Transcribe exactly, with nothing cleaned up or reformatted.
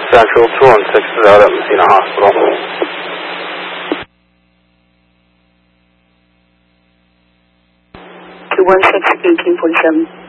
Central two one six is out at Messina Hospital. two one six, eighteen forty-seven.